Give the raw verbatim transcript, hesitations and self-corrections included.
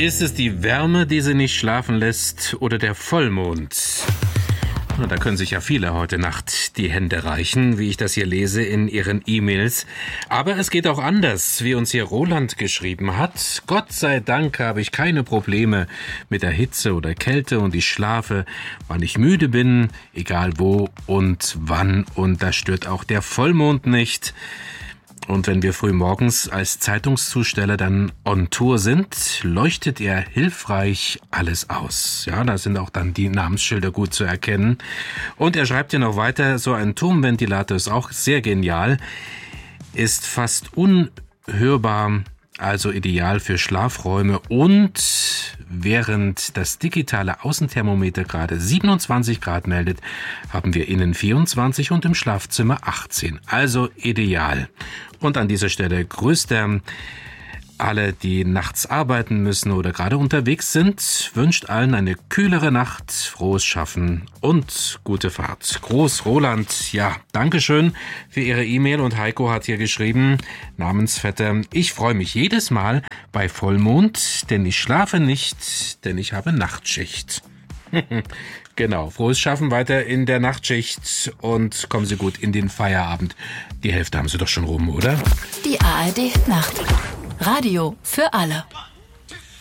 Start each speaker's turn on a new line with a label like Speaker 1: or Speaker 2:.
Speaker 1: Ist es die Wärme, die sie nicht schlafen lässt, oder der Vollmond? Na, da können sich ja viele heute Nacht die Hände reichen, wie ich das hier lese in ihren E-Mails. Aber es geht auch anders, wie uns hier Roland geschrieben hat. Gott sei Dank habe ich keine Probleme mit der Hitze oder Kälte und ich schlafe, wann ich müde bin, egal wo und wann. Und da stört auch der Vollmond nicht. Und wenn wir früh morgens als Zeitungszusteller dann on Tour sind, leuchtet er hilfreich alles aus. Ja, da sind auch dann die Namensschilder gut zu erkennen. Und er schreibt hier noch weiter, so ein Turmventilator ist auch sehr genial, ist fast unhörbar, also ideal für Schlafräume. Und während das digitale Außenthermometer gerade siebenundzwanzig Grad meldet, haben wir innen vierundzwanzig und im Schlafzimmer achtzehn. Also ideal. Und an dieser Stelle grüßt er alle, die nachts arbeiten müssen oder gerade unterwegs sind, wünscht allen eine kühlere Nacht, frohes Schaffen und gute Fahrt. Groß Roland, ja, Dankeschön für Ihre E-Mail. Und Heiko hat hier geschrieben, Namensvetter, ich freue mich jedes Mal bei Vollmond, denn ich schlafe nicht, denn ich habe Nachtschicht. Genau, frohes Schaffen weiter in der Nachtschicht und kommen Sie gut in den Feierabend. Die Hälfte haben Sie doch schon rum, oder?
Speaker 2: Die A R D Nacht. Radio für alle.